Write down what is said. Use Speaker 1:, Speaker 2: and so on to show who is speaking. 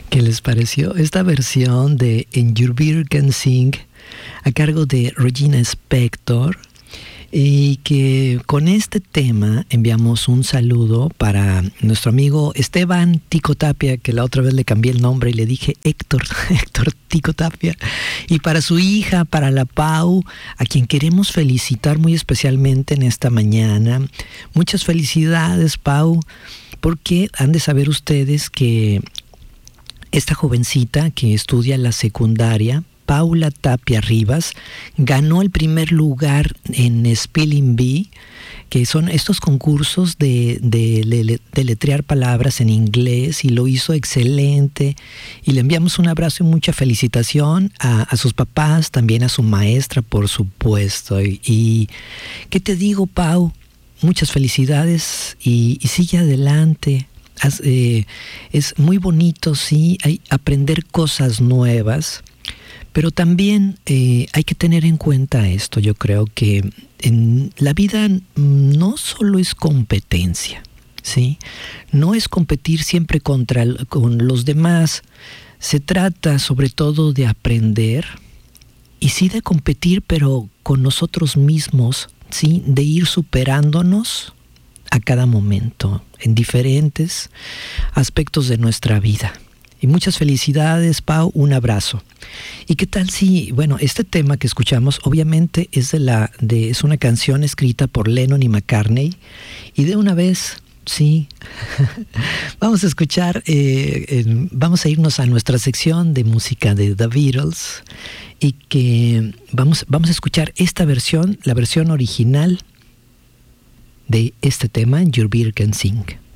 Speaker 1: ¿Qué les pareció esta versión de En Your Beer Can Sing a cargo de Regina Spektor? Y que con este tema enviamos un saludo para nuestro amigo Esteban Tico Tapia, que la otra vez le cambié el nombre y le dije Héctor Tico Tapia, y para su hija, para la Pau, a quien queremos felicitar muy especialmente en esta mañana. Muchas felicidades, Pau, porque han de saber ustedes que esta jovencita que estudia la secundaria, Paula Tapia Rivas, ganó el primer lugar en Spelling Bee, que son estos concursos de letrear palabras en inglés, y lo hizo excelente, y le enviamos un abrazo y mucha felicitación a sus papás, también a su maestra, por supuesto. Y ¿qué te digo, Pau? Muchas felicidades y sigue adelante. Es muy bonito, sí, aprender cosas nuevas. Pero también hay que tener en cuenta esto. Yo creo que en la vida no solo es competencia, ¿sí? No es competir siempre con los demás. Se trata sobre todo de aprender y sí de competir, pero con nosotros mismos, ¿sí? De ir superándonos a cada momento en diferentes aspectos de nuestra vida. Y muchas felicidades, Pau, un abrazo. ¿Y qué tal si, bueno, este tema que escuchamos obviamente es es una canción escrita por Lennon y McCartney, y de una vez, sí, vamos a escuchar, vamos a irnos a nuestra sección de música de The Beatles, y que vamos a escuchar esta versión, la versión original de este tema, Your Beer Can Sing.